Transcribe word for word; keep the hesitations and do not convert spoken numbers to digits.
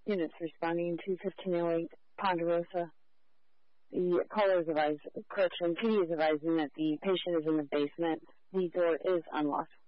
Units responding to fifteen oh eight Ponderosa. The caller is advised, correction, P D is advising that the patient is in the basement. The door is unlocked.